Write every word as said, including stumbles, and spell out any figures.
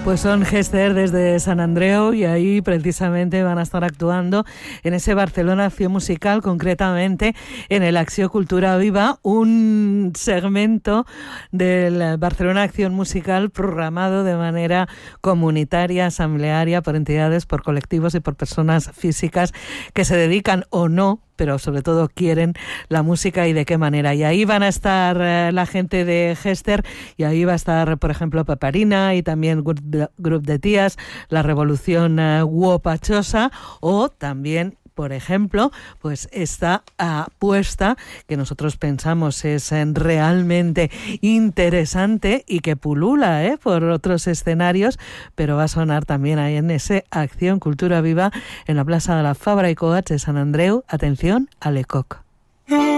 Pues son Gester desde Sant Andreu y ahí precisamente van a estar actuando en ese Barcelona Acció Musical, concretamente en el Acció Cultura Viva, un segmento del Barcelona Acción Musical programado de manera comunitaria, asamblearia, por entidades, por colectivos y por personas físicas que se dedican o no, pero sobre todo quieren la música y de qué manera. Y ahí van a estar eh, la gente de Gester, y ahí va a estar, por ejemplo, Paparina y también Grup de Tías, La Revolución eh, Huopachosa, o también, por ejemplo, pues esta apuesta que nosotros pensamos es eh, realmente interesante y que pulula eh, por otros escenarios, pero va a sonar también ahí en ese Acción Cultura Viva en la plaza de la Fabra i Coats de Sant Andreu. Atención a Lecoq.